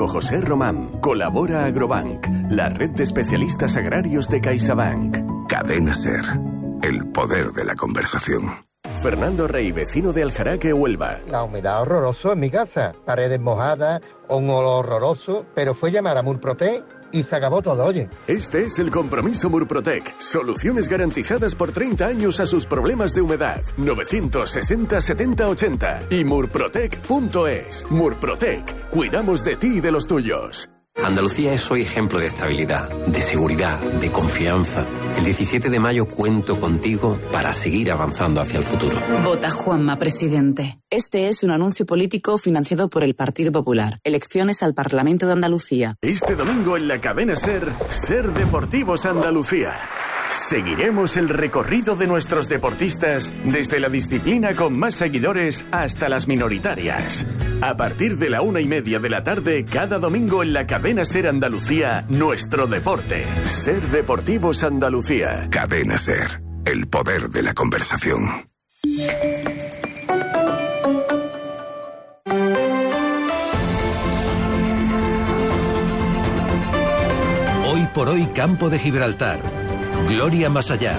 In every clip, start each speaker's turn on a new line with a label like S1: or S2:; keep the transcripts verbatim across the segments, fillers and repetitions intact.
S1: Francisco José Román. Colabora Agrobank, la red de especialistas agrarios de CaixaBank.
S2: Cadena SER, el poder de la conversación.
S1: Fernando Rey, vecino de Aljaraque, Huelva.
S3: La humedad horroroso en mi casa, paredes mojadas, un olor horroroso, pero fue llamar a Murprotec y se acabó todo, oye.
S1: Este es el compromiso Murprotec. Soluciones garantizadas por treinta años a sus problemas de humedad. novecientos sesenta setenta ochenta y murprotec punto es. Murprotec. Cuidamos de ti y de los tuyos.
S4: Andalucía es hoy ejemplo de estabilidad, de seguridad, de confianza. El diecisiete de mayo cuento contigo para seguir avanzando hacia el futuro.
S5: Vota Juanma, presidente. Este es un anuncio político financiado por el Partido Popular. Elecciones al Parlamento de Andalucía.
S1: Este domingo en la cadena SER, SER Deportivos Andalucía. Seguiremos el recorrido de nuestros deportistas desde la disciplina con más seguidores hasta las minoritarias. A partir de la una y media de la tarde, cada domingo en la cadena SER Andalucía, nuestro deporte. SER Deportivos Andalucía.
S2: Cadena SER, el poder de la conversación.
S6: Hoy por hoy, Campo de Gibraltar. Gloria más allá.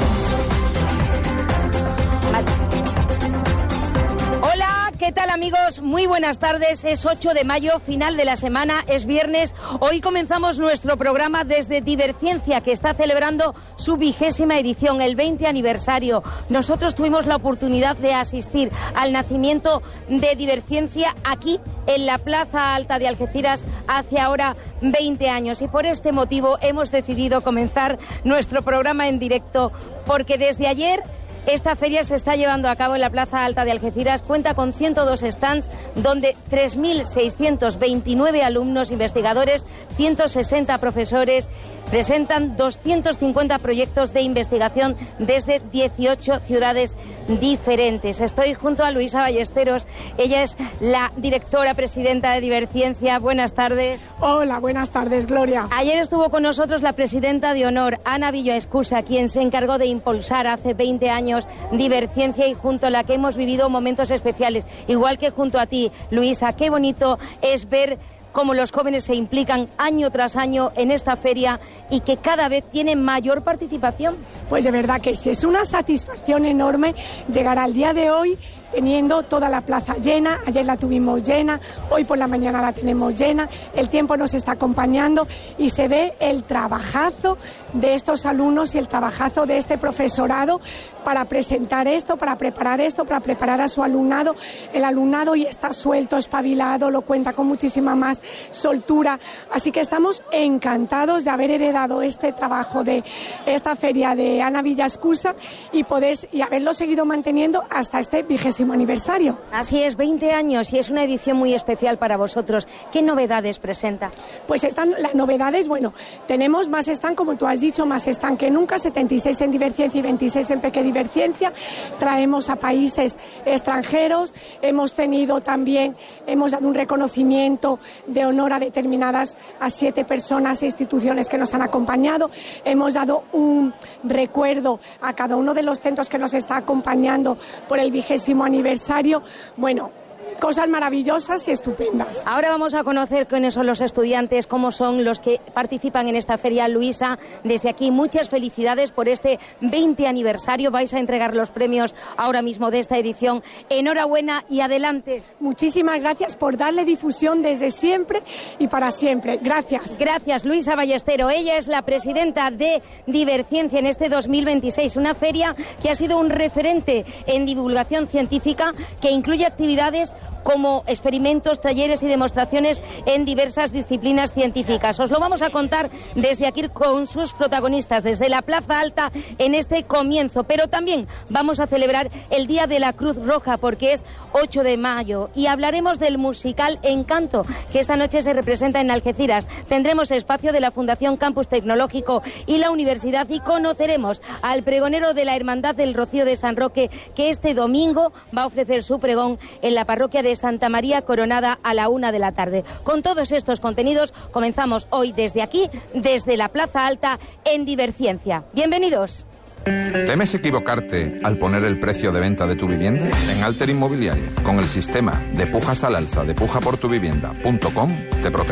S7: Hola, ¿qué tal amigos? Muy buenas tardes. Es ocho de mayo, final de la semana, es viernes. Hoy comenzamos nuestro programa desde Diverciencia, que está celebrando su vigésima edición, el veinte aniversario. Nosotros tuvimos la oportunidad de asistir al nacimiento de Diverciencia aquí en la Plaza Alta de Algeciras hace ahora veinte años, y por este motivo hemos decidido comenzar nuestro programa en directo, porque desde ayer esta feria se está llevando a cabo en la Plaza Alta de Algeciras. Cuenta con ciento dos stands donde tres mil seiscientos veintinueve alumnos investigadores, ciento sesenta profesores presentan doscientos cincuenta proyectos de investigación desde dieciocho ciudades diferentes. Estoy junto a Luisa Ballesteros. Ella es la directora presidenta de Diverciencia. Buenas tardes.
S8: Hola, buenas tardes, Gloria.
S7: Ayer estuvo con nosotros la presidenta de honor, Ana Villaescusa, quien se encargó de impulsar hace veinte años Diverciencia, y junto a la que hemos vivido momentos especiales, igual que junto a ti, Luisa. Qué bonito es ver cómo los jóvenes se implican año tras año en esta feria y que cada vez tienen mayor participación.
S8: Pues de verdad que sí, es una satisfacción enorme llegar al día de hoy teniendo toda la plaza llena. Ayer la tuvimos llena, hoy por la mañana la tenemos llena, el tiempo nos está acompañando y se ve el trabajazo de estos alumnos y el trabajazo de este profesorado para presentar esto, para preparar esto, para preparar a su alumnado. El alumnado ya está suelto, espabilado, lo cuenta con muchísima más soltura, así que estamos encantados de haber heredado este trabajo de esta feria de Ana Villaescusa y poder y haberlo seguido manteniendo hasta este vigésimo aniversario.
S7: Así es, veinte años, y es una edición muy especial para vosotros. ¿Qué novedades presenta?
S8: Pues están las novedades, bueno, tenemos más stand, como tú has dicho, más stand que nunca, setenta y seis en Diverciencia y veintiséis en Peque Diverciencia. Traemos a países extranjeros, hemos tenido también, hemos dado un reconocimiento de honor a determinadas, a siete personas e instituciones que nos han acompañado, hemos dado un recuerdo a cada uno de los centros que nos está acompañando por el vigésimo aniversario. Bueno, cosas maravillosas y estupendas.
S7: Ahora vamos a conocer quiénes son los estudiantes, cómo son los que participan en esta feria. Luisa, desde aquí muchas felicidades por este veinte aniversario. Vais a entregar los premios ahora mismo de esta edición. Enhorabuena y adelante.
S8: Muchísimas gracias por darle difusión desde siempre y para siempre. Gracias.
S7: Gracias, Luisa Ballestero. Ella es la presidenta de Diverciencia en este dos mil veintiséis, una feria que ha sido un referente en divulgación científica, que incluye actividades como experimentos, talleres y demostraciones en diversas disciplinas científicas. Os lo vamos a contar desde aquí con sus protagonistas, desde la Plaza Alta en este comienzo, pero también vamos a celebrar el Día de la Cruz Roja porque es ocho de mayo y hablaremos del musical Encanto, que esta noche se representa en Algeciras. Tendremos espacio de la Fundación Campus Tecnológico y la Universidad y conoceremos al pregonero de la Hermandad del Rocío de San Roque, que este domingo va a ofrecer su pregón en la parroquia de Santa María Coronada a la una de la tarde. Con todos estos contenidos comenzamos hoy desde aquí, desde la Plaza Alta en Diverciencia. Bienvenidos.
S9: ¿Temes equivocarte al poner el precio de venta de tu vivienda? En Alter Inmobiliaria, con el sistema de pujas al alza de puja por tu vivienda punto com, te protegemos.